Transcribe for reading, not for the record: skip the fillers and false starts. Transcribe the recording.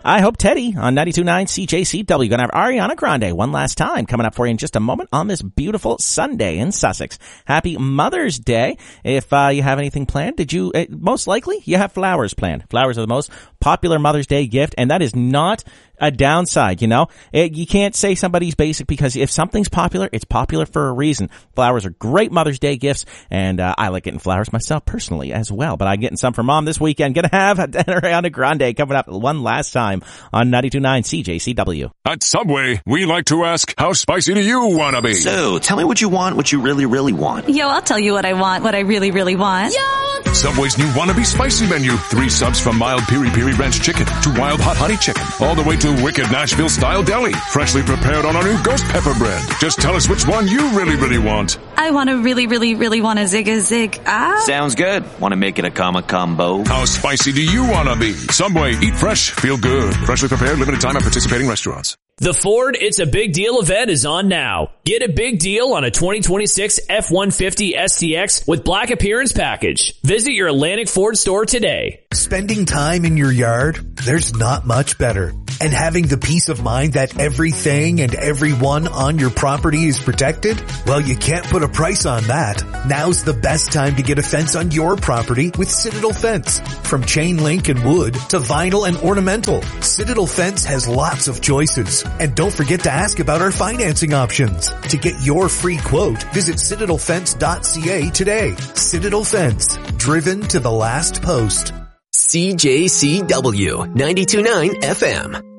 I Hope Teddy on 92.9 CJCW. Gonna have Ariana Grande one last time coming up for you in just a moment on this beautiful Sunday in Sussex. Happy Mother's Day. If you have anything planned, most likely you have flowers planned. Flowers are the most popular Mother's Day gift, and that is not a downside, you know? You can't say somebody's basic, because if something's popular, it's popular for a reason. Flowers are great Mother's Day gifts, and I like getting flowers myself personally as well. But I'm getting some for Mom this weekend. Gonna have Ariana Grande coming up one last time on 92.9 CJCW. At Subway, we like to ask, how spicy do you want to be? So, tell me what you want, what you really, really want. Yo, I'll tell you what I want, what I really, really want. Yo! Subway's new Wannabe Spicy menu. 3 subs from mild piri-piri ranch chicken to wild hot honey chicken, all the way to wicked Nashville-style deli, freshly prepared on our new ghost pepper bread. Just tell us which one you really, really want. I want to really, really, really want a zig. Sounds good. Want to make it a combo? How spicy do you want to be? Subway, eat fresh, feel good. Freshly prepared, limited time at participating restaurants. The Ford It's a Big Deal event is on now. Get a big deal on a 2026 F-150 STX with Black Appearance Package. Visit your Atlantic Ford store today. Spending time in your yard, there's not much better. And having the peace of mind that everything and everyone on your property is protected? Well, you can't put a price on that. Now's the best time to get a fence on your property with Citadel Fence. From chain link and wood to vinyl and ornamental, Citadel Fence has lots of choices. And don't forget to ask about our financing options. To get your free quote, visit citadelfence.ca today. Citadel Fence, driven to the last post. CJCW 92.9 FM.